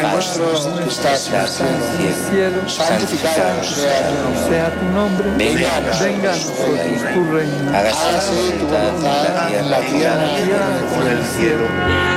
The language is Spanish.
nuestro que estás en el cielo, santificado sea tu nombre. Venga a nosotros tu reino. Hágase tu voluntad en la tierra como en el cielo.